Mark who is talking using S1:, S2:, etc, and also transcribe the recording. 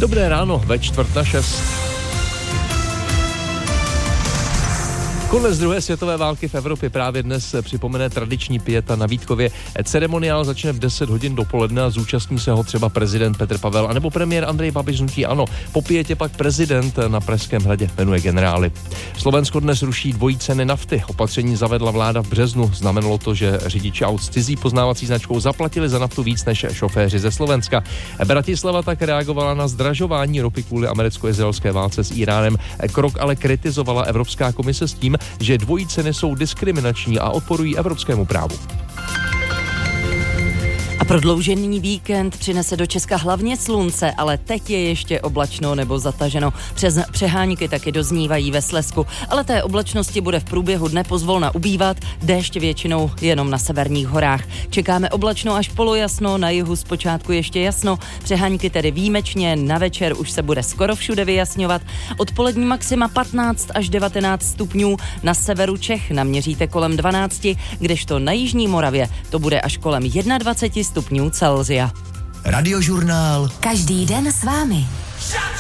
S1: Dobré ráno, ve 5:45. Konec druhé světové války v Evropě právě dnes připomene tradiční pieta na Vítkově. Ceremoniál začne v 10 hodin dopoledne a zúčastní se ho třeba prezident Petr Pavel anebo premiér Andrej Babiš z hnutí ANO. Po pietě pak prezident na Pražském hradě jmenuje generály. Slovensko dnes ruší dvojí ceny nafty. Opatření zavedla vláda v březnu. Znamenalo to, že řidiči aut s cizí poznávací značkou zaplatili za naftu víc než šoféři ze Slovenska. Bratislava tak reagovala na zdražování ropy kvůli americko-izraelské válce s Íránem. Krok ale kritizovala Evropská komise s tím, že dvojí ceny jsou diskriminační a odporují evropskému právu.
S2: A prodloužený víkend přinese do Česka hlavně slunce, ale teď je ještě oblačno nebo zataženo. Přes přehánky taky doznívají ve Slezsku, ale té oblačnosti bude v průběhu dne pozvolna ubývat, déšť většinou jenom na severních horách. Čekáme oblačno až polojasno, na jihu zpočátku ještě jasno, přehánky tedy výjimečně, na večer už se bude skoro všude vyjasňovat. Odpolední maxima 15 až 19 stupňů, na severu Čech naměříte kolem 12, kdežto na jižní Moravě to bude až kolem 21 stupňů Celsia.
S3: Radiožurnál.
S4: Každý den s vámi.